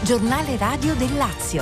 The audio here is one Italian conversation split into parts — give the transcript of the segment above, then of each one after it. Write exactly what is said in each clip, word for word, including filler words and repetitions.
Giornale radio del Lazio.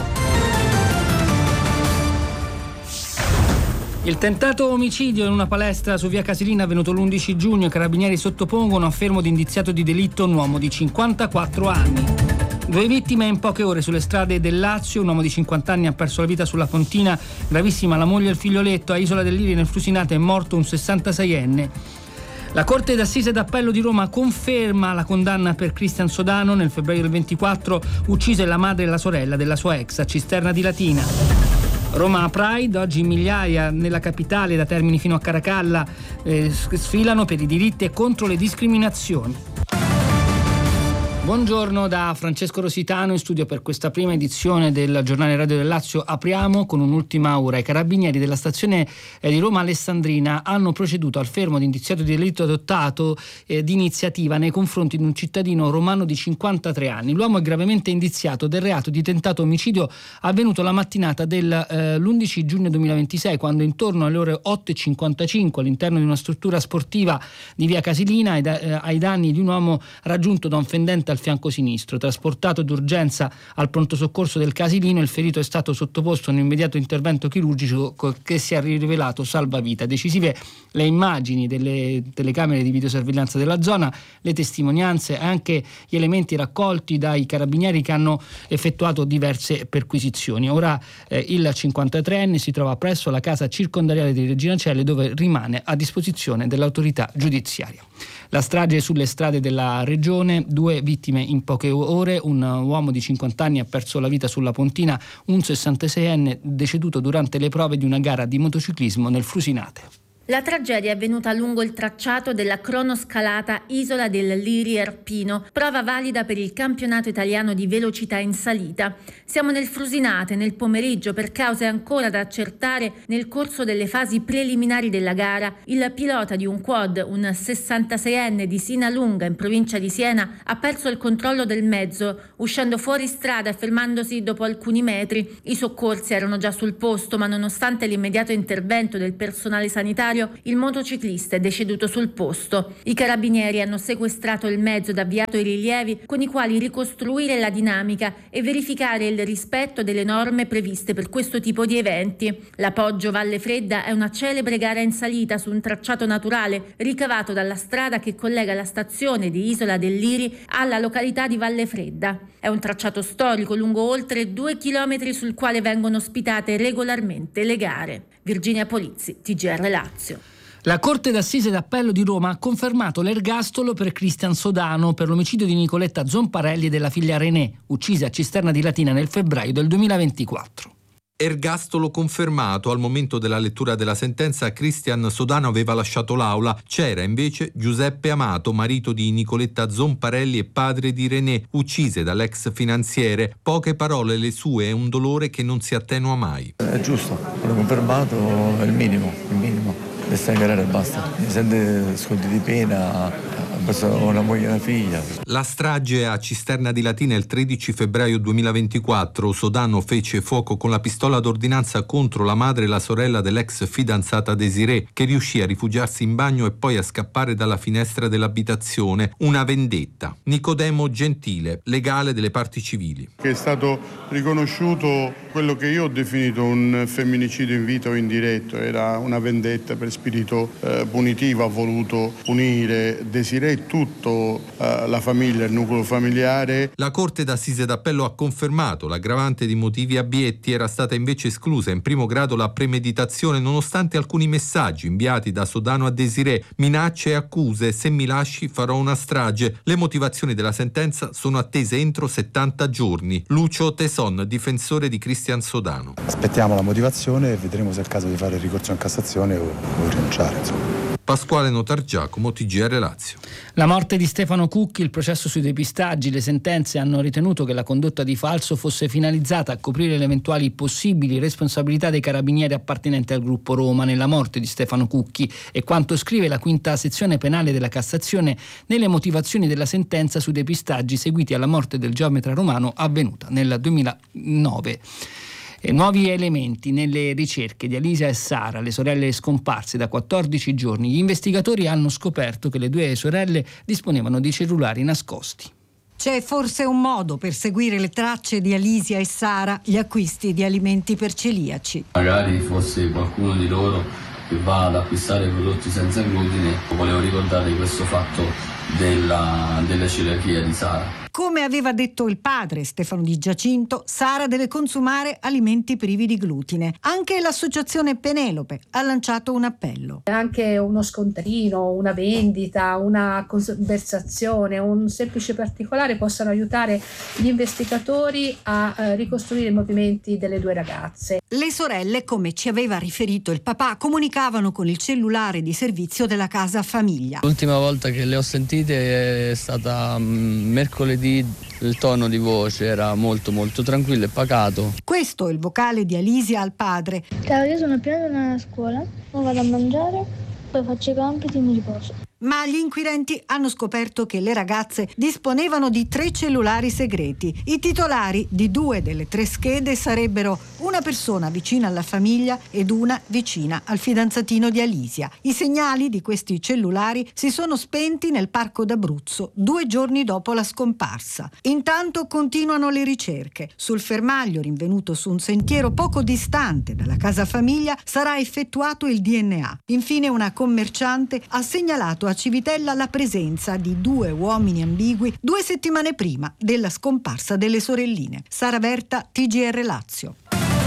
Il tentato omicidio in una palestra su via Casilina avvenuto l'undici giugno. I carabinieri sottopongono a fermo di indiziato di delitto un uomo di cinquantaquattro anni. Due vittime in poche ore sulle strade del Lazio. Un uomo di cinquanta anni ha perso la vita sulla Pontina, gravissima la moglie e il figlioletto. A Isola del Liri nel Frusinate è morto un sessantaseienne. La Corte d'Assise d'Appello di Roma conferma la condanna per Cristian Sodano. Nel febbraio del ventiquattro uccise la madre e la sorella della sua ex a Cisterna di Latina. Roma Pride, oggi migliaia nella capitale, da Termini fino a Caracalla, eh, sfilano per i diritti e contro le discriminazioni. Buongiorno da Francesco Rositano in studio per questa prima edizione del Giornale Radio del Lazio. Apriamo con un'ultima ora. I carabinieri della stazione di Roma Alessandrina hanno proceduto al fermo di indiziato di delitto adottato eh, di iniziativa nei confronti di un cittadino romano di cinquantatré anni. L'uomo è gravemente indiziato del reato di tentato omicidio avvenuto la mattinata dell'undici eh, giugno duemilaventisei, quando intorno alle ore otto e cinquantacinque all'interno di una struttura sportiva di via Casilina ai, da, eh, ai danni di un uomo raggiunto da un fendente al fianco sinistro. Trasportato d'urgenza al pronto soccorso del Casilino, il ferito è stato sottoposto a un immediato intervento chirurgico che si è rivelato salvavita. Decisive le immagini delle telecamere di videosorveglianza della zona, le testimonianze e anche gli elementi raccolti dai carabinieri che hanno effettuato diverse perquisizioni. Ora eh, il cinquantatreenne si trova presso la casa circondariale di Regina Coeli, dove rimane a disposizione dell'autorità giudiziaria. La strage sulle strade della regione, due vittime in poche ore, un uomo di cinquanta anni ha perso la vita sulla Pontina, un sessantaseienne deceduto durante le prove di una gara di motociclismo nel Frusinate. La tragedia è avvenuta lungo il tracciato della cronoscalata Isola del Liri Arpino, prova valida per il campionato italiano di velocità in salita. Siamo nel Frusinate nel pomeriggio per cause ancora da accertare. Nel corso delle fasi preliminari della gara, il pilota di un quad, un sessantaseienne di Sinalunga in provincia di Siena, ha perso il controllo del mezzo, uscendo fuori strada e fermandosi dopo alcuni metri. I soccorsi erano già sul posto, ma nonostante l'immediato intervento del personale sanitario, il motociclista è deceduto sul posto. I carabinieri hanno sequestrato il mezzo ed avviato i rilievi con i quali ricostruire la dinamica e verificare il rispetto delle norme previste per questo tipo di eventi. La Poggio Valle Fredda è una celebre gara in salita su un tracciato naturale ricavato dalla strada che collega la stazione di Isola del Liri alla località di Valle Fredda. È un tracciato storico lungo oltre due chilometri sul quale vengono ospitate regolarmente le gare. Virginia Polizzi, T G R Lazio. La Corte d'Assise d'Appello di Roma ha confermato l'ergastolo per Cristian Sodano per l'omicidio di Nicoletta Zomparelli e della figlia René, uccise a Cisterna di Latina nel febbraio del duemilaventiquattro. Ergastolo confermato. Al momento della lettura della sentenza Cristian Sodano aveva lasciato l'aula. C'era invece Giuseppe Amato, marito di Nicoletta Zomparelli e padre di René, uccise dall'ex finanziere. Poche parole le sue e un dolore che non si attenua mai. È giusto, l'ho confermato, è il minimo, il minimo. Resta in galera e basta. Mi sente sconti di pena, ha perso una moglie e una figlia. La strage a Cisterna di Latina il tredici febbraio duemilaventiquattro. Sodano fece fuoco con la pistola d'ordinanza contro la madre e la sorella dell'ex fidanzata Desirée, che riuscì a rifugiarsi in bagno e poi a scappare dalla finestra dell'abitazione. Una vendetta. Nicodemo Gentile, legale delle parti civili. Che è stato riconosciuto quello che io ho definito un femminicidio in vita o indiretto. Era una vendetta per spirito eh, punitivo, ha voluto punire Desirée e tutto eh, la famiglia, il nucleo familiare. La Corte d'Assise d'Appello ha confermato l'aggravante di motivi abietti. Era stata invece esclusa in primo grado la premeditazione, nonostante alcuni messaggi inviati da Sodano a Desirée, minacce e accuse: se mi lasci farò una strage. Le motivazioni della sentenza sono attese entro settanta giorni. Lucio Teson, difensore di Cristian Sodano. Aspettiamo la motivazione e vedremo se è il caso di fare ricorso in Cassazione o, o rinunciare, insomma. Pasquale Notargiacomo, T G R Lazio. La morte di Stefano Cucchi, il processo sui depistaggi, le sentenze hanno ritenuto che la condotta di falso fosse finalizzata a coprire le eventuali possibili responsabilità dei carabinieri appartenenti al gruppo Roma nella morte di Stefano Cucchi e quanto scrive la quinta sezione penale della Cassazione nelle motivazioni della sentenza sui depistaggi seguiti alla morte del geometra romano avvenuta nel duemilanove. E nuovi elementi nelle ricerche di Alisa e Sara, le sorelle scomparse da quattordici giorni. Gli investigatori hanno scoperto che le due sorelle disponevano di cellulari nascosti. C'è forse un modo per seguire le tracce di Alisia e Sara, gli acquisti di alimenti per celiaci. Magari fosse qualcuno di loro che va ad acquistare prodotti senza glutine, volevo ricordare questo fatto della, della celiachia di Sara. Come aveva detto il padre Stefano Di Giacinto, Sara deve consumare alimenti privi di glutine. Anche l'associazione Penelope ha lanciato un appello. Anche uno scontrino, una vendita, una conversazione, un semplice particolare possano aiutare gli investigatori a eh, ricostruire i movimenti delle due ragazze. Le sorelle, come ci aveva riferito il papà, comunicavano con il cellulare di servizio della casa famiglia. L'ultima volta che le ho sentite è stata mercoledì. Il tono di voce era molto molto tranquillo e pacato. Questo è il vocale di Alisia al padre. Ciao, io sono appena tornata a scuola, ora vado a mangiare, poi faccio i compiti e mi riposo. Ma gli inquirenti hanno scoperto che le ragazze disponevano di tre cellulari segreti. I titolari di due delle tre schede sarebbero una persona vicina alla famiglia ed una vicina al fidanzatino di Alisia. I segnali di questi cellulari si sono spenti nel Parco d'Abruzzo due giorni dopo la scomparsa. Intanto continuano le ricerche. Sul fermaglio rinvenuto su un sentiero poco distante dalla casa famiglia sarà effettuato il D N A. Infine una commerciante ha segnalato a Civitella la presenza di due uomini ambigui due settimane prima della scomparsa delle sorelline. Sara Berta, T G R Lazio.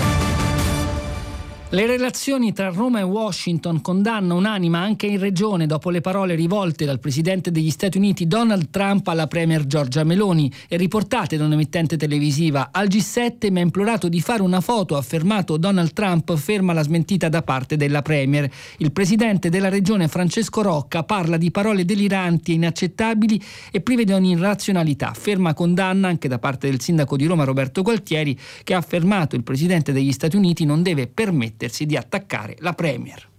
Le relazioni tra Roma e Washington, condanna unanima anche in regione dopo le parole rivolte dal presidente degli Stati Uniti Donald Trump alla premier Giorgia Meloni e riportate da un'emittente televisiva. Al G sette mi ha implorato di fare una foto, ha affermato Donald Trump, ferma la smentita da parte della premier. Il presidente della regione Francesco Rocca parla di parole deliranti e inaccettabili e prive di ogni razionalità. Ferma condanna anche da parte del sindaco di Roma Roberto Gualtieri, che ha affermato il presidente degli Stati Uniti non deve permettere di attaccare la premier.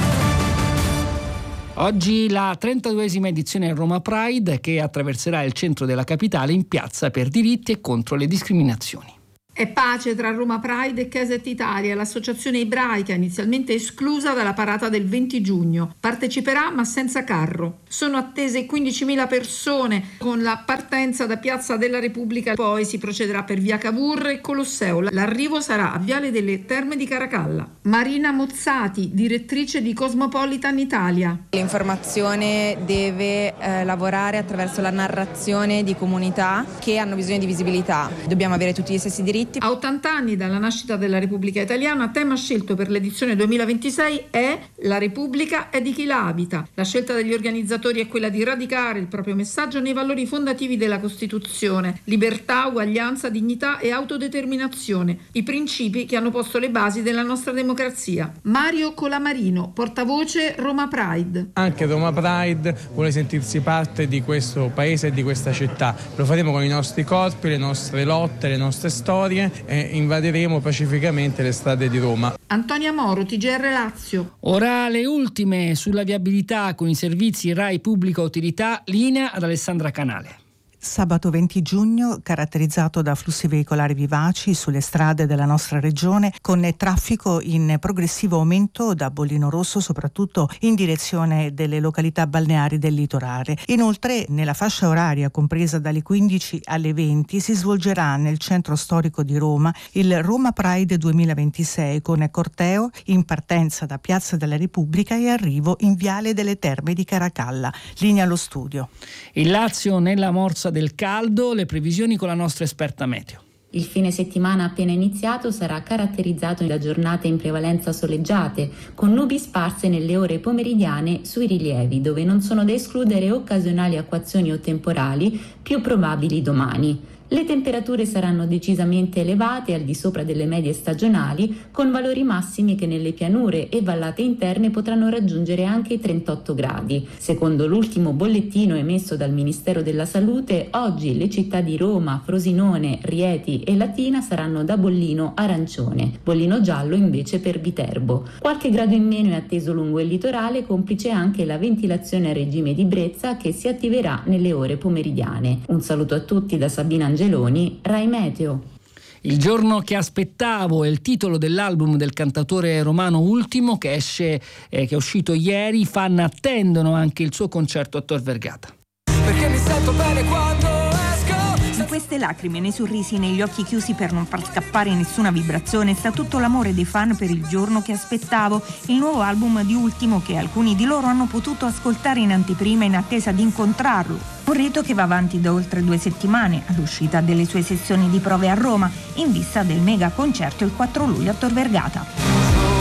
Oggi la trentaduesima edizione Roma Pride, che attraverserà il centro della capitale in piazza per diritti e contro le discriminazioni. È pace tra Roma Pride e Caset Italia, l'associazione ebraica inizialmente esclusa dalla parata del venti giugno. Parteciperà ma senza carro. Sono attese quindicimila persone con la partenza da Piazza della Repubblica, poi si procederà per via Cavour e Colosseo. L'arrivo sarà a Viale delle Terme di Caracalla. Marina Mozzati, direttrice di Cosmopolitan Italia. L'informazione deve eh, lavorare attraverso la narrazione di comunità che hanno bisogno di visibilità. Dobbiamo avere tutti gli stessi diritti. A ottanta anni dalla nascita della Repubblica Italiana, tema scelto per l'edizione duemilaventisei è La Repubblica è di chi la abita. La scelta degli organizzatori è quella di radicare il proprio messaggio nei valori fondativi della Costituzione: libertà, uguaglianza, dignità e autodeterminazione, i principi che hanno posto le basi della nostra democrazia. Mario Colamarino, portavoce Roma Pride. Anche Roma Pride vuole sentirsi parte di questo paese e di questa città. Lo faremo con i nostri corpi, le nostre lotte, le nostre storie, e invaderemo pacificamente le strade di Roma. Antonia Moro, T G R Lazio. Ora le ultime sulla viabilità con i servizi Rai Pubblica Utilità, linea ad Alessandra Canale. Sabato venti giugno caratterizzato da flussi veicolari vivaci sulle strade della nostra regione, con traffico in progressivo aumento da Bollino Rosso soprattutto in direzione delle località balneari del litorale. Inoltre nella fascia oraria compresa dalle quindici alle venti si svolgerà nel centro storico di Roma il Roma Pride duemilaventisei con corteo in partenza da Piazza della Repubblica e arrivo in Viale delle Terme di Caracalla. Linea allo studio. Il Lazio nella morsa del caldo, le previsioni con la nostra esperta meteo. Il fine settimana appena iniziato sarà caratterizzato da giornate in prevalenza soleggiate, con nubi sparse nelle ore pomeridiane sui rilievi, dove non sono da escludere occasionali acquazzoni o temporali, più probabili domani. Le temperature saranno decisamente elevate al di sopra delle medie stagionali, con valori massimi che nelle pianure e vallate interne potranno raggiungere anche i trentotto gradi. Secondo l'ultimo bollettino emesso dal Ministero della Salute, oggi le città di Roma, Frosinone, Rieti e Latina saranno da bollino arancione, bollino giallo invece per Viterbo. Qualche grado in meno è atteso lungo il litorale, complice anche la ventilazione a regime di brezza che si attiverà nelle ore pomeridiane. Un saluto a tutti da Sabina Angeloni, Rai Meteo. Il giorno che aspettavo è il titolo dell'album del cantautore romano Ultimo, che esce eh, che è uscito ieri. I fan attendono anche il suo concerto a Tor Vergata. Perché mi sento bene quando esco queste lacrime nei sorrisi e negli occhi chiusi per non far scappare nessuna vibrazione sta tutto l'amore dei fan per Il giorno che aspettavo, il nuovo album di Ultimo che alcuni di loro hanno potuto ascoltare in anteprima in attesa di incontrarlo. Un rito che va avanti da oltre due settimane, all'uscita delle sue sessioni di prove a Roma, in vista del mega concerto il quattro luglio a Tor Vergata.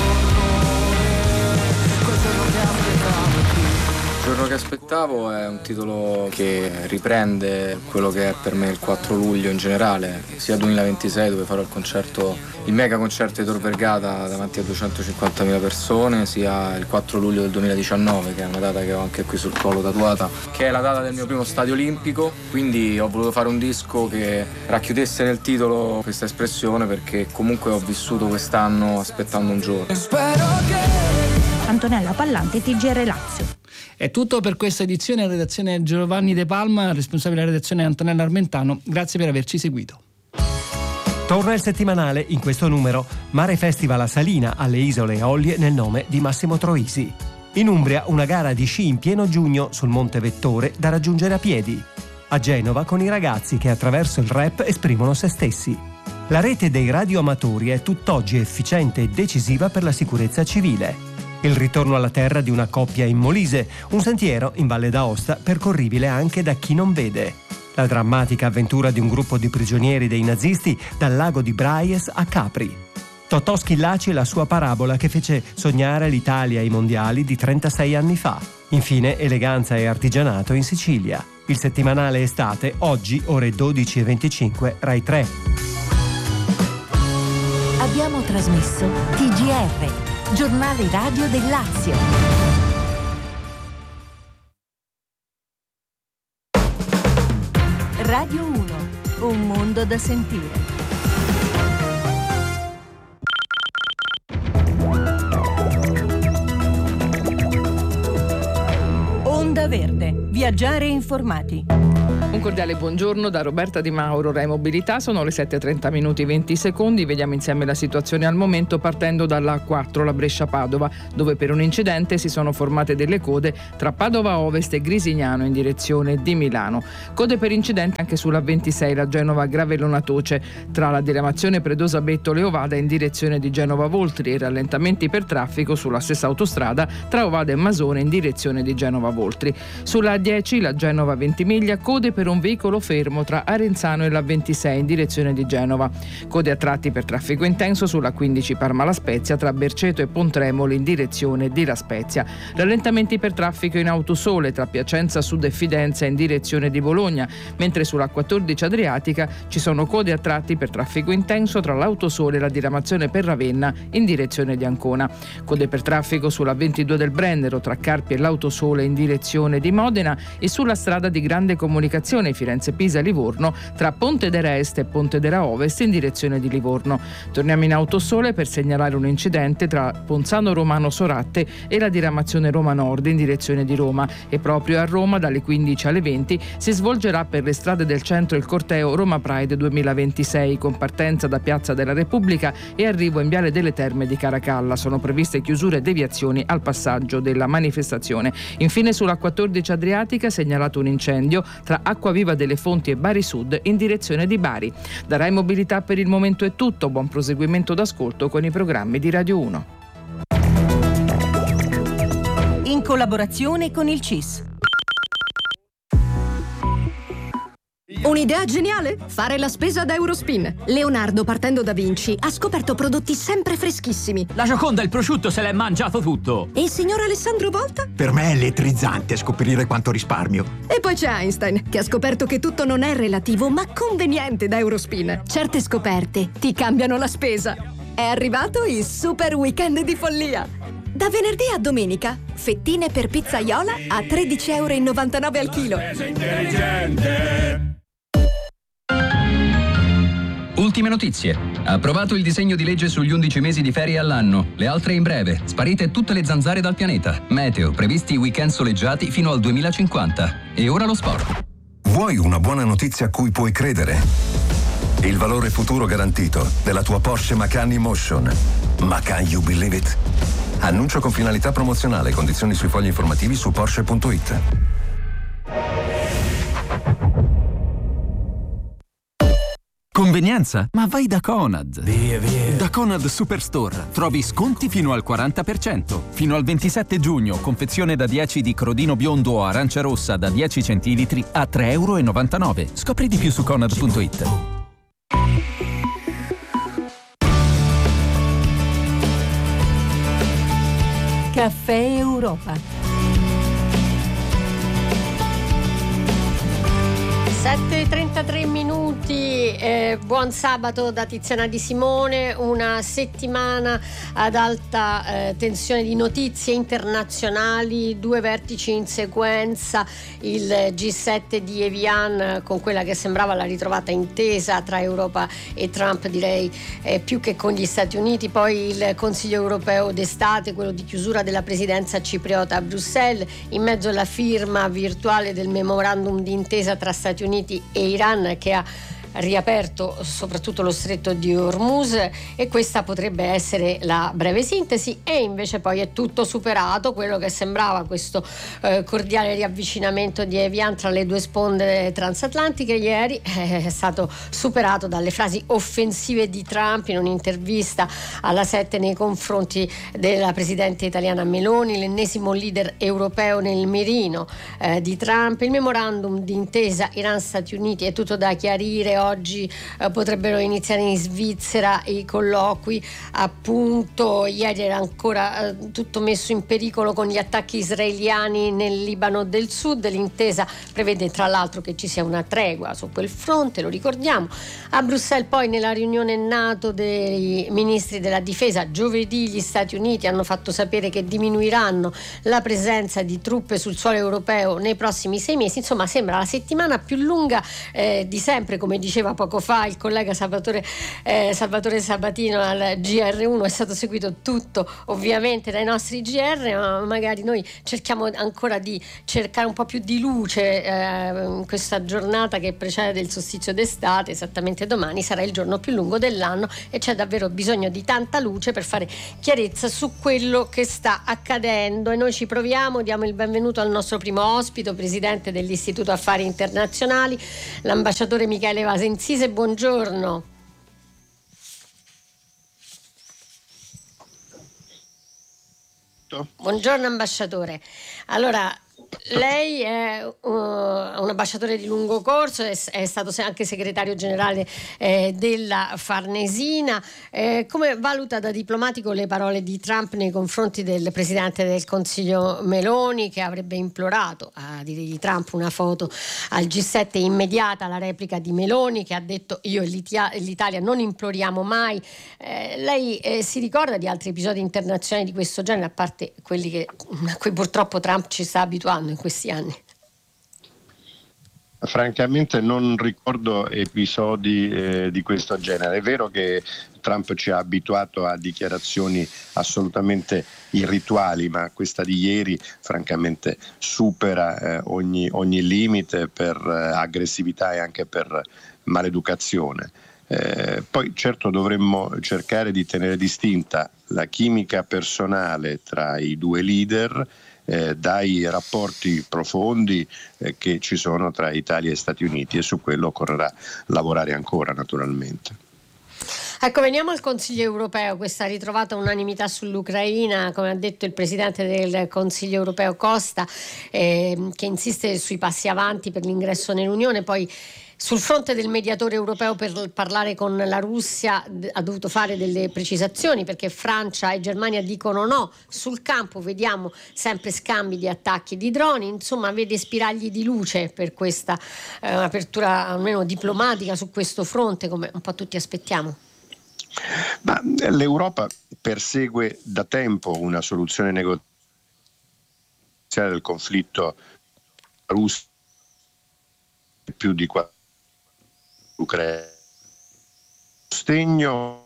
Il giorno che aspettavo è un titolo che riprende quello che è per me il quattro luglio in generale, sia duemilaventisei dove farò il concerto, il mega concerto di Tor Vergata davanti a duecentocinquantamila persone, sia il quattro luglio del duemiladiciannove, che è una data che ho anche qui sul collo tatuata, che è la data del mio primo stadio olimpico. Quindi ho voluto fare un disco che racchiudesse nel titolo questa espressione, perché comunque ho vissuto quest'anno aspettando un giorno. Antonella Pallante, T G R Lazio. È tutto per questa edizione. La redazione Giovanni De Palma, responsabile della redazione Antonella Armentano. Grazie per averci seguito. Torna il settimanale, in questo numero, Mare Festival a Salina, alle Isole Eolie, nel nome di Massimo Troisi. In Umbria una gara di sci in pieno giugno sul Monte Vettore da raggiungere a piedi. A Genova con i ragazzi che attraverso il rap esprimono se stessi. La rete dei radioamatori è tutt'oggi efficiente e decisiva per la sicurezza civile. Il ritorno alla terra di una coppia in Molise, un sentiero in Valle d'Aosta percorribile anche da chi non vede. La drammatica avventura di un gruppo di prigionieri dei nazisti dal lago di Braies a Capri. Totò Schillaci e la sua parabola che fece sognare l'Italia ai mondiali di trentasei anni fa. Infine eleganza e artigianato in Sicilia. Il settimanale estate, oggi ore dodici e venticinque, Rai tre. Abbiamo trasmesso T G R, giornale radio del Lazio. Radio uno, un mondo da sentire. Onda Verde, viaggiare informati. Un cordiale buongiorno da Roberta Di Mauro, Rai Mobilità. Sono le sette e trenta minuti venti secondi. Vediamo insieme la situazione al momento partendo dalla A quattro, la Brescia-Padova, dove per un incidente si sono formate delle code tra Padova Ovest e Grisignano in direzione di Milano. Code per incidente anche sulla ventisei, la Genova-Gravellona-Toce, tra la diramazione Predosa-Bettole-Ovada in direzione di Genova-Voltri e rallentamenti per traffico sulla stessa autostrada tra Ovada e Masone in direzione di Genova-Voltri. Sulla A dieci, la Genova-Ventimiglia, code per un veicolo fermo tra Arenzano e la ventisei in direzione di Genova. Code a tratti per traffico intenso sulla quindici Parma-La Spezia tra Berceto e Pontremoli in direzione di La Spezia. Rallentamenti per traffico in Autosole tra Piacenza Sud e Fidenza in direzione di Bologna, mentre sulla quattordici Adriatica ci sono code a tratti per traffico intenso tra l'Autosole e la diramazione per Ravenna in direzione di Ancona. Code per traffico sulla ventidue del Brennero tra Carpi e l'Autosole in direzione di Modena e sulla strada di grande comunicazione Firenze-Pisa-Livorno tra Pontedera Est e Pontedera Ovest in direzione di Livorno. Torniamo in Autosole per segnalare un incidente tra Ponzano Romano Soratte e la diramazione Roma Nord in direzione di Roma, e proprio a Roma dalle quindici alle venti si svolgerà per le strade del centro il corteo Roma Pride duemilaventisei con partenza da Piazza della Repubblica e arrivo in Viale delle Terme di Caracalla. Sono previste chiusure e deviazioni al passaggio della manifestazione. Infine sulla quattordici Adriatica segnalato un incendio tra Acquaviva delle Fonti e Bari Sud in direzione di Bari. Da Rai Mobilità per il momento è tutto, buon proseguimento d'ascolto con i programmi di Radio uno. In collaborazione con il C I S. Un'idea geniale? Fare la spesa ad Eurospin. Leonardo, partendo da Vinci, ha scoperto prodotti sempre freschissimi. La Gioconda, il prosciutto, se l'è mangiato tutto. E il signor Alessandro Volta? Per me è elettrizzante scoprire quanto risparmio. E poi c'è Einstein, che ha scoperto che tutto non è relativo, ma conveniente da Eurospin. Certe scoperte ti cambiano la spesa. È arrivato il super weekend di follia. Da venerdì a domenica, fettine per pizzaiola a tredici virgola novantanove euro al chilo. Ultime notizie. Approvato il disegno di legge sugli undici mesi di ferie all'anno. Le altre in breve. Sparite tutte le zanzare dal pianeta. Meteo. Previsti weekend soleggiati fino al duemilacinquanta. E ora lo sport. Vuoi una buona notizia a cui puoi credere? Il valore futuro garantito della tua Porsche Macan Emotion. Ma can you believe it? Annuncio con finalità promozionale. Condizioni sui fogli informativi su Porsche punto it. Convenienza? Ma vai da Conad. Via, via. Da Conad Superstore trovi sconti fino al quaranta per cento. Fino al ventisette giugno, confezione da dieci di crodino biondo o arancia rossa da dieci centilitri a tre e novantanove euro. Scopri di più su conad punto it. Caffè Europa. sette e trentatré minuti, eh, buon sabato da Tiziana Di Simone. Una settimana ad alta eh, tensione di notizie internazionali, due vertici in sequenza, il G sette di Evian con quella che sembrava la ritrovata intesa tra Europa e Trump, direi eh, più che con gli Stati Uniti, poi il Consiglio europeo d'estate, quello di chiusura della presidenza cipriota a Bruxelles, in mezzo alla firma virtuale del memorandum d'intesa tra Stati Uniti e Iran che ha riaperto soprattutto lo stretto di Hormuz, e questa potrebbe essere la breve sintesi, e invece poi è tutto superato. Quello che sembrava questo eh, cordiale riavvicinamento di Evian tra le due sponde transatlantiche ieri eh, è stato superato dalle frasi offensive di Trump in un'intervista alla sette nei confronti della presidente italiana Meloni, l'ennesimo leader europeo nel mirino eh, di Trump. Il memorandum d'intesa Iran-Stati Uniti è tutto da chiarire. Oggi eh, potrebbero iniziare in Svizzera i colloqui, appunto ieri era ancora eh, tutto messo in pericolo con gli attacchi israeliani nel Libano del Sud. L'intesa prevede tra l'altro che ci sia una tregua su quel fronte, lo ricordiamo. A Bruxelles poi nella riunione NATO dei ministri della difesa giovedì gli Stati Uniti hanno fatto sapere che diminuiranno la presenza di truppe sul suolo europeo nei prossimi sei mesi. Insomma, sembra la settimana più lunga eh, di sempre, come diceva poco fa il collega Salvatore, eh, Salvatore Sabatino al G R uno. È stato seguito tutto ovviamente dai nostri G R, ma magari noi cerchiamo ancora di cercare un po' più di luce eh, in questa giornata che precede il solstizio d'estate. Esattamente domani sarà il giorno più lungo dell'anno e c'è davvero bisogno di tanta luce per fare chiarezza su quello che sta accadendo, e noi ci proviamo. Diamo il benvenuto al nostro primo ospite, presidente dell'Istituto Affari Internazionali, l'ambasciatore Michele Vasenzise. Buongiorno. Buongiorno ambasciatore. Allora, lei è uh, un ambasciatore di lungo corso, è, è stato anche segretario generale eh, della Farnesina. Eh, come valuta da diplomatico le parole di Trump nei confronti del presidente del Consiglio Meloni, che avrebbe implorato, a dire di Trump, una foto al G sette immediata, la replica di Meloni che ha detto io e l'Italia non imploriamo mai? Eh, lei eh, si ricorda di altri episodi internazionali di questo genere, a parte quelli che, a cui purtroppo Trump ci sta abituando in questi anni? Francamente non ricordo episodi eh, di questo genere. È vero che Trump ci ha abituato a dichiarazioni assolutamente irrituali, ma questa di ieri francamente supera eh, ogni, ogni limite per eh, aggressività e anche per maleducazione. Eh, poi certo dovremmo cercare di tenere distinta la chimica personale tra i due leader Eh, dai rapporti profondi eh, che ci sono tra Italia e Stati Uniti, e su quello occorrerà lavorare ancora naturalmente. Ecco, veniamo al Consiglio europeo, questa ritrovata unanimità sull'Ucraina, come ha detto il Presidente del Consiglio europeo Costa, eh, che insiste sui passi avanti per l'ingresso nell'Unione. Poi sul fronte del mediatore europeo per parlare con la Russia ha dovuto fare delle precisazioni, perché Francia e Germania dicono no. Sul campo vediamo sempre scambi di attacchi di droni, insomma vede spiragli di luce per questa eh, apertura almeno diplomatica su questo fronte, come un po' tutti aspettiamo. Ma l'Europa persegue da tempo una soluzione negoziale del conflitto russo, più di quattro Ucraina, sostegno.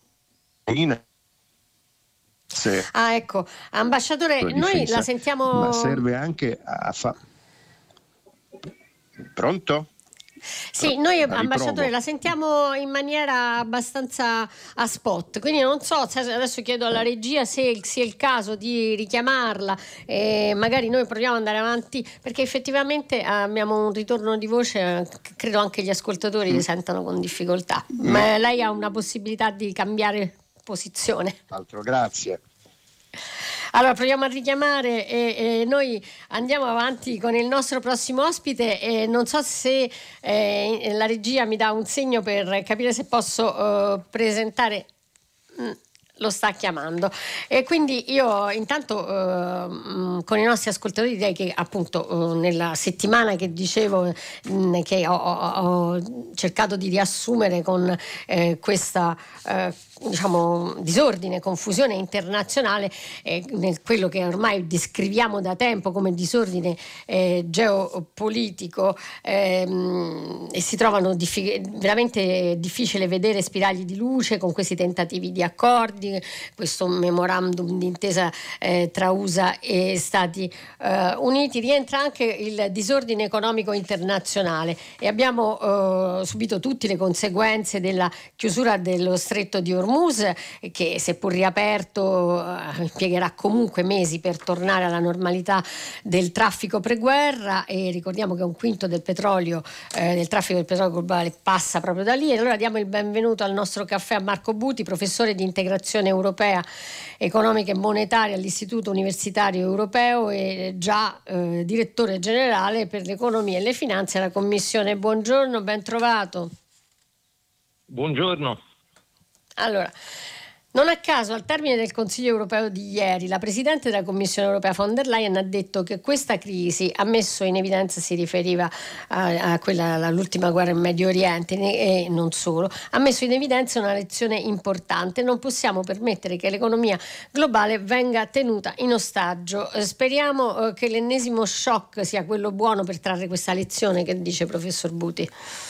Ah, ecco, ambasciatore, noi la sentiamo. Ma serve anche a fare. Pronto? Sì, noi ambasciatore la sentiamo in maniera abbastanza a spot, quindi non so se adesso chiedo alla regia se sia il caso di richiamarla e magari noi proviamo ad andare avanti, perché effettivamente abbiamo un ritorno di voce, credo anche gli ascoltatori li sentano con difficoltà. Ma lei ha una possibilità di cambiare posizione. Altro, grazie. Allora proviamo a richiamare e, e noi andiamo avanti con il nostro prossimo ospite e non so se eh, la regia mi dà un segno per capire se posso uh, presentare. Mm. Lo sta chiamando e quindi io intanto uh, con i nostri ascoltatori direi che appunto uh, nella settimana che dicevo mh, che ho, ho, ho cercato di riassumere con eh, questa uh, diciamo disordine, confusione internazionale, eh, nel quello che ormai descriviamo da tempo come disordine eh, geopolitico ehm, e si trovano diffi- veramente difficile vedere spiragli di luce con questi tentativi di accordi, questo memorandum d'intesa eh, tra U S A e Stati eh, Uniti. Rientra anche il disordine economico internazionale e abbiamo eh, subito tutte le conseguenze della chiusura dello stretto di Hormuz, che seppur riaperto eh, impiegherà comunque mesi per tornare alla normalità del traffico preguerra, e ricordiamo che un quinto del petrolio eh, del traffico del petrolio globale passa proprio da lì. E allora diamo il benvenuto al nostro caffè a Marco Buti, professore di integrazione europea, economica e monetaria all'Istituto Universitario Europeo e già eh, direttore generale per l'economia e le finanze alla Commissione. Buongiorno, ben trovato. Buongiorno. Allora, non a caso al termine del Consiglio europeo di ieri la Presidente della Commissione europea von der Leyen ha detto che questa crisi ha messo in evidenza, si riferiva a, a quella all'ultima guerra in Medio Oriente e non solo, ha messo in evidenza una lezione importante: non possiamo permettere che l'economia globale venga tenuta in ostaggio. Speriamo eh, che l'ennesimo shock sia quello buono per trarre questa lezione. Che dice professor Buti?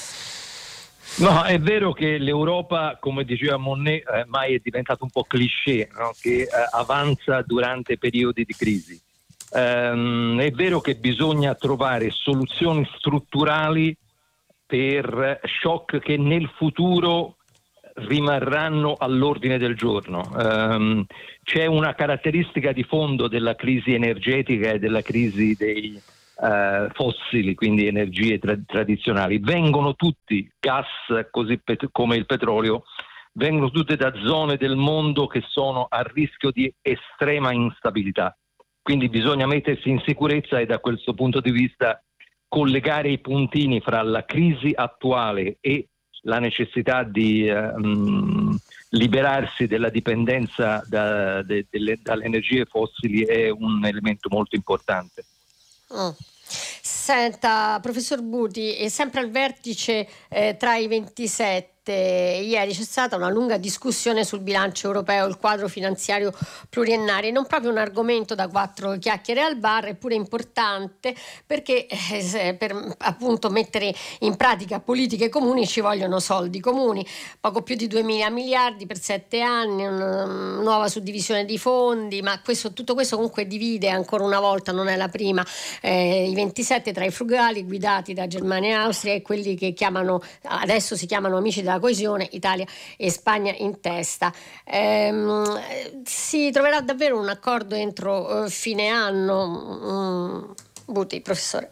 No, è vero che l'Europa, come diceva Monnet, eh, mai è diventato un po' cliché, no? Che eh, avanza durante periodi di crisi. Um, è vero che bisogna trovare soluzioni strutturali per shock che nel futuro rimarranno all'ordine del giorno. Um, c'è una caratteristica di fondo della crisi energetica e della crisi dei Uh, fossili, quindi energie tra- tradizionali. Vengono tutti, gas così pet- come il petrolio, vengono tutte da zone del mondo che sono a rischio di estrema instabilità. Quindi bisogna mettersi in sicurezza e da questo punto di vista collegare i puntini fra la crisi attuale e la necessità di uh, um, liberarsi della dipendenza da, de- delle, dalle energie fossili è un elemento molto importante. Oh. Senta, professor Buti, è sempre al vertice eh, tra i ventisette. Ieri c'è stata una lunga discussione sul bilancio europeo, il quadro finanziario pluriennale, non proprio un argomento da quattro chiacchiere al bar, eppure importante perché eh, per appunto mettere in pratica politiche comuni ci vogliono soldi comuni, poco più di duemila miliardi per sette anni, una nuova suddivisione di fondi, ma questo, tutto questo comunque divide ancora una volta, non è la prima, eh, i ventisette tra i frugali guidati da Germania e Austria e quelli che chiamano adesso si chiamano amici della coesione, Italia e Spagna in testa. Ehm, si troverà davvero un accordo entro uh, fine anno? Mm, Buti, professore.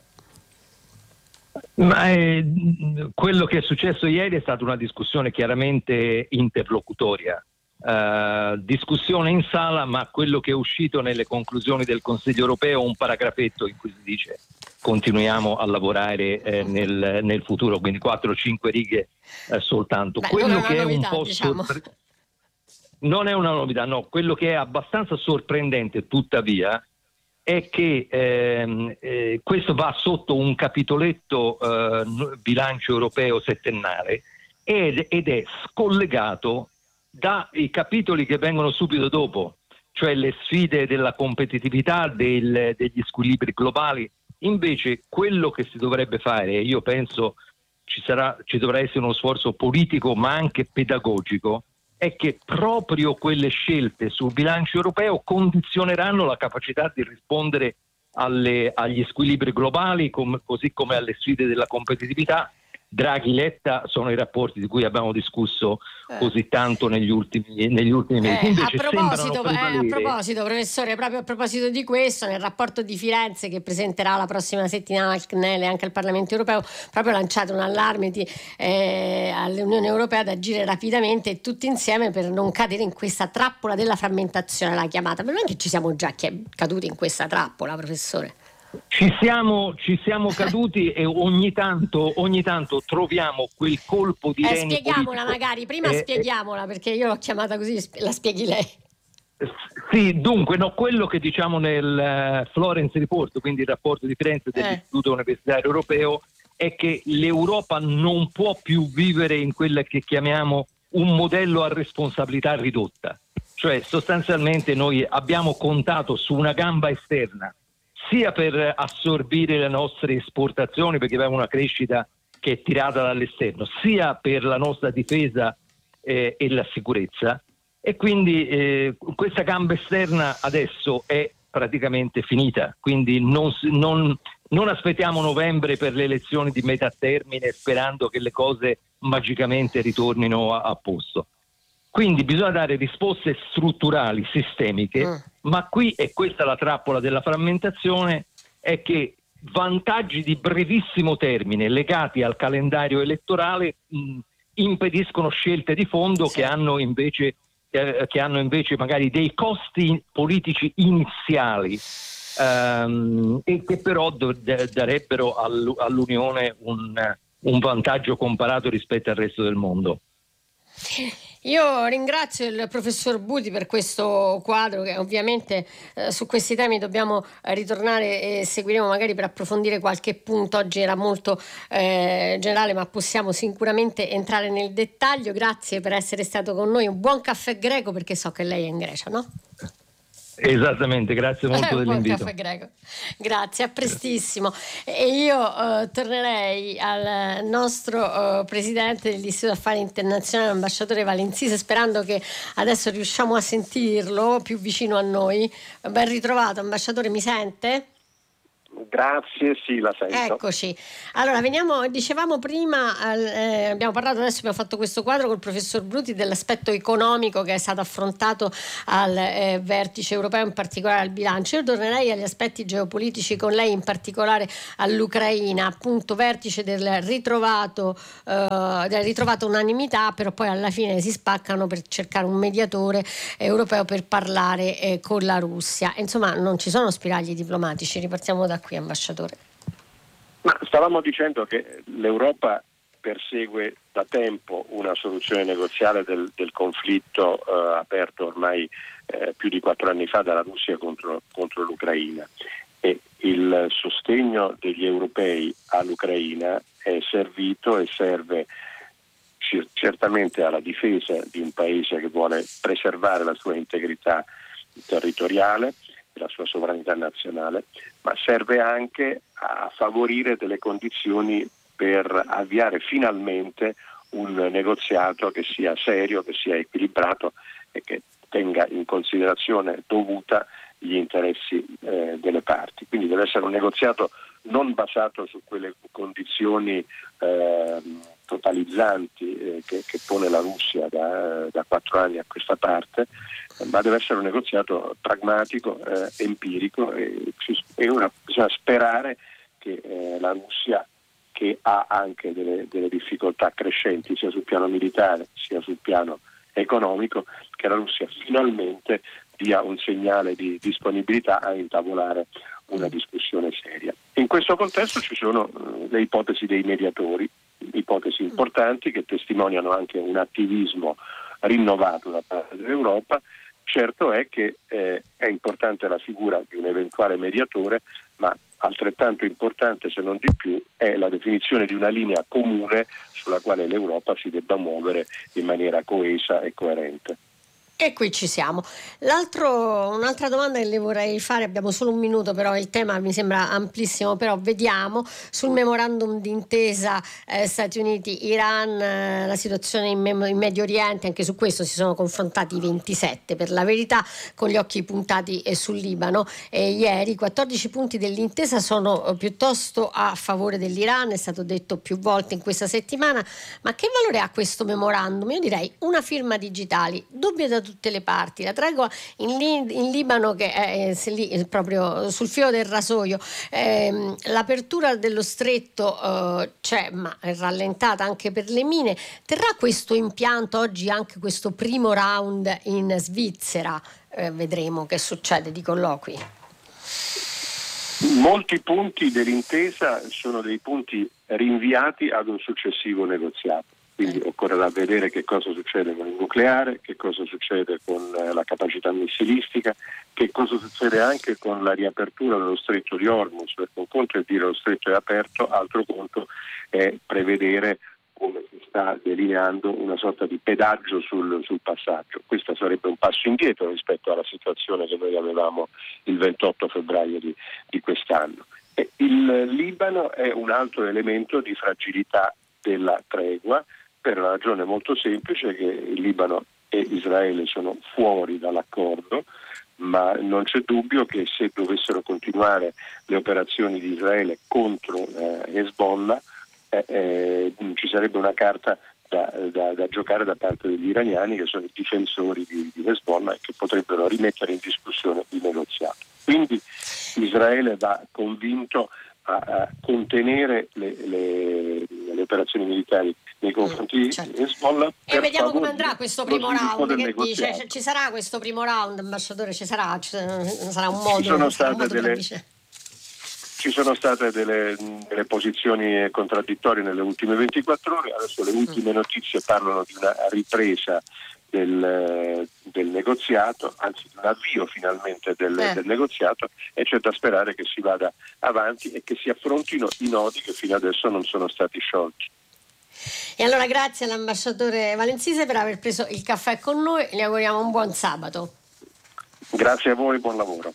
Ma eh, quello che è successo ieri è stata una discussione chiaramente interlocutoria. Uh, discussione in sala, ma quello che è uscito nelle conclusioni del Consiglio europeo è un paragrafetto in cui si dice continuiamo a lavorare eh, nel, nel futuro, quindi quattro cinque righe eh, soltanto. Beh, quello non è che una è novità, un po' diciamo. sorpre- non è una novità, no, quello che è abbastanza sorprendente tuttavia è che ehm, eh, questo va sotto un capitoletto eh, bilancio europeo settennale ed, ed è scollegato dai capitoli che vengono subito dopo, cioè le sfide della competitività, del, degli squilibri globali. Invece quello che si dovrebbe fare, io penso ci sarà, ci dovrà essere uno sforzo politico ma anche pedagogico, è che proprio quelle scelte sul bilancio europeo condizioneranno la capacità di rispondere alle, agli squilibri globali, com, così come alle sfide della competitività, Draghi-Letta sono i rapporti di cui abbiamo discusso eh. così tanto negli ultimi, negli ultimi mesi. Eh, Invece a, proposito, eh, prevalere... a proposito, professore, proprio a proposito di questo, nel rapporto di Firenze che presenterà la prossima settimana al C N E L e anche al Parlamento Europeo, proprio lanciate un allarme di, eh, all'Unione Europea ad agire rapidamente tutti insieme per non cadere in questa trappola della frammentazione, l'ha chiamata. Ma non è che ci siamo già caduti in questa trappola, professore? Ci siamo, ci siamo caduti e ogni tanto, ogni tanto troviamo quel colpo di eh, reni spieghiamola politico. magari, prima eh, spieghiamola perché io l'ho chiamata così, la spieghi lei. Sì, dunque no, quello che diciamo nel uh, Florence Report, quindi il rapporto di Firenze dell'Istituto eh. Universitario Europeo, è che l'Europa non può più vivere in quella che chiamiamo un modello a responsabilità ridotta, cioè sostanzialmente noi abbiamo contato su una gamba esterna sia per assorbire le nostre esportazioni perché abbiamo una crescita che è tirata dall'esterno, sia per la nostra difesa eh, e la sicurezza, e quindi eh, questa gamba esterna adesso è praticamente finita, quindi non, non, non aspettiamo novembre per le elezioni di metà termine sperando che le cose magicamente ritornino a, a posto. Quindi bisogna dare risposte strutturali, sistemiche, mm. ma qui, e questa è la trappola della frammentazione, è che vantaggi di brevissimo termine legati al calendario elettorale mh, impediscono scelte di fondo sì. che hanno invece eh, che hanno invece magari dei costi politici iniziali ehm, e che però d- d- darebbero all- all'Unione un, un vantaggio comparato rispetto al resto del mondo. Io ringrazio il professor Buti per questo quadro che ovviamente eh, su questi temi dobbiamo eh, ritornare e seguiremo magari per approfondire qualche punto. Oggi era molto eh, generale, ma possiamo sicuramente entrare nel dettaglio. Grazie per essere stato con noi. Un buon caffè greco perché so che lei è in Grecia, no? Esattamente, grazie molto un dell'invito. Buon caffè greco. Grazie, a prestissimo. E io uh, tornerei al nostro uh, presidente dell'Istituto Affari Internazionali, l'ambasciatore Valenzise, sperando che adesso riusciamo a sentirlo più vicino a noi. Ben ritrovato, ambasciatore, mi sente? Grazie, sì, la sento. Eccoci. Allora, veniamo, dicevamo prima, eh, abbiamo parlato adesso, abbiamo fatto questo quadro col professor Bruti dell'aspetto economico che è stato affrontato al eh, vertice europeo, in particolare al bilancio. Io tornerei agli aspetti geopolitici con lei, in particolare all'Ucraina, appunto vertice del ritrovato, eh, del ritrovato unanimità, però poi alla fine si spaccano per cercare un mediatore europeo per parlare eh, con la Russia. Insomma, non ci sono spiragli diplomatici, ripartiamo da qui, ambasciatore. Ma stavamo dicendo che l'Europa persegue da tempo una soluzione negoziale del, del conflitto eh, aperto ormai eh, più di quattro anni fa dalla Russia contro, contro l'Ucraina, e il sostegno degli europei all'Ucraina è servito e serve c- certamente alla difesa di un paese che vuole preservare la sua integrità territoriale, la sua sovranità nazionale, ma serve anche a favorire delle condizioni per avviare finalmente un negoziato che sia serio, che sia equilibrato e che tenga in considerazione dovuta gli interessi eh, delle parti. Quindi deve essere un negoziato non basato su quelle condizioni eh, totalizzanti eh, che, che pone la Russia da, da quattro anni a questa parte, ma deve essere un negoziato pragmatico, eh, empirico, e, e una, bisogna sperare che eh, la Russia, che ha anche delle, delle difficoltà crescenti sia sul piano militare sia sul piano economico, che la Russia finalmente dia un segnale di disponibilità a intavolare una discussione seria. In questo contesto ci sono uh, le ipotesi dei mediatori, ipotesi importanti che testimoniano anche un attivismo rinnovato da parte dell'Europa. Certo è che eh, è importante la figura di un eventuale mediatore, ma altrettanto importante, se non di più, è la definizione di una linea comune sulla quale l'Europa si debba muovere in maniera coesa e coerente. E qui ci siamo. L'altro, un'altra domanda che le vorrei fare, abbiamo solo un minuto, però il tema mi sembra amplissimo, però vediamo sul memorandum d'intesa eh, Stati Uniti-Iran, eh, la situazione in, Mem- in Medio Oriente, anche su questo si sono confrontati i ventisette, per la verità, con gli occhi puntati eh, sul Libano. E ieri i quattordici punti dell'intesa sono eh, piuttosto a favore dell'Iran, è stato detto più volte in questa settimana, ma che valore ha questo memorandum? Io direi una firma digitali, dubbio da tutte le parti, la tregua in, Li- in Libano che è, è, è proprio sul filo del rasoio, ehm, l'apertura dello stretto eh, c'è, ma è rallentata anche per le mine. Terrà questo impianto oggi anche questo primo round in Svizzera? Eh, vedremo che succede di colloqui. Molti punti dell'intesa sono dei punti rinviati ad un successivo negoziato. Quindi occorrerà vedere che cosa succede con il nucleare, che cosa succede con la capacità missilistica, che cosa succede anche con la riapertura dello stretto di Hormuz, perché un conto è dire lo stretto è aperto, altro conto è prevedere, come si sta delineando, una sorta di pedaggio sul, sul passaggio. Questo sarebbe un passo indietro rispetto alla situazione che noi avevamo il ventotto febbraio di, di quest'anno. E il Libano è un altro elemento di fragilità della tregua, per una ragione molto semplice, che il Libano e Israele sono fuori dall'accordo, ma non c'è dubbio che se dovessero continuare le operazioni di Israele contro eh, Hezbollah eh, eh, ci sarebbe una carta da, da, da giocare da parte degli iraniani, che sono i difensori di, di Hezbollah e che potrebbero rimettere in discussione il negoziato. Quindi Israele va convinto a, a contenere le, le, le operazioni militari nei confronti di certo. Hezbollah. E vediamo come andrà questo primo round, che dice, ci sarà questo primo round, ambasciatore, ci sarà, ci sarà un modo, ci sono state modo delle ci sono state delle, delle posizioni contraddittorie nelle ultime ventiquattro ore, adesso le ultime mm. notizie parlano di una ripresa del, del negoziato, anzi di un avvio finalmente del, eh. del negoziato, e c'è da sperare che si vada avanti e che si affrontino i nodi che fino adesso non sono stati sciolti. E allora grazie all'ambasciatore Valenzise per aver preso il caffè con noi, le auguriamo un buon sabato. Grazie a voi, buon lavoro.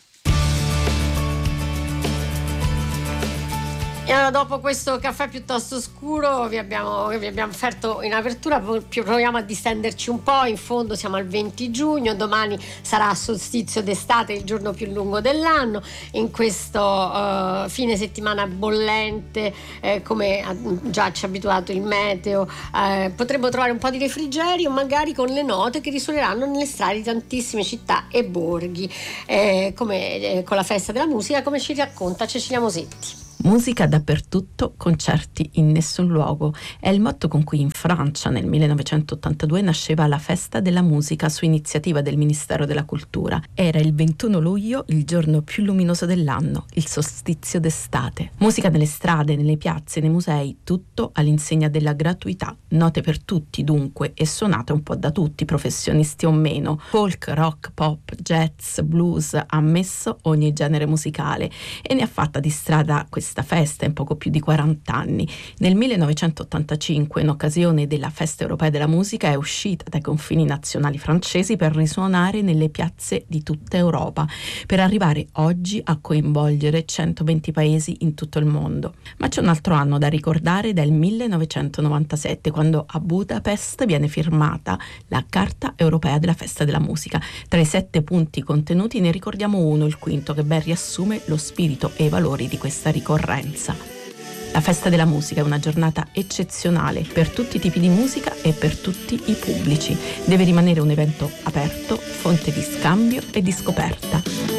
E allora, dopo questo caffè piuttosto scuro vi abbiamo, vi abbiamo offerto in apertura, proviamo a distenderci un po'. In fondo siamo al venti giugno, domani sarà solstizio d'estate, il giorno più lungo dell'anno. In questo uh, fine settimana bollente, eh, come già ci ha abituato il meteo, eh, potremmo trovare un po' di refrigerio, magari con le note che risuoneranno nelle strade di tantissime città e borghi, eh, come eh, con la festa della musica, come ci racconta Cecilia Mosetti. Musica dappertutto, concerti in nessun luogo. È il motto con cui in Francia nel millenovecentottantadue nasceva la Festa della Musica su iniziativa del Ministero della Cultura. Era il ventuno luglio, il giorno più luminoso dell'anno, il solstizio d'estate. Musica nelle strade, nelle piazze, nei musei, tutto all'insegna della gratuità. Note per tutti dunque, e suonate un po' da tutti, professionisti o meno. Folk, rock, pop, jazz, blues, ammesso ogni genere musicale. E ne ha fatta di strada questa Questa festa in poco più di quaranta anni. Nel millenovecentottantacinque, in occasione della Festa Europea della Musica, è uscita dai confini nazionali francesi per risuonare nelle piazze di tutta Europa, per arrivare oggi a coinvolgere centoventi paesi in tutto il mondo. Ma c'è un altro anno da ricordare, del millenovecentonovantasette, quando a Budapest viene firmata la Carta Europea della Festa della Musica. Tra i sette punti contenuti ne ricordiamo uno, il quinto, che ben riassume lo spirito e i valori di questa ricorrenza. La Festa della Musica è una giornata eccezionale per tutti i tipi di musica e per tutti i pubblici. Deve rimanere un evento aperto, fonte di scambio e di scoperta.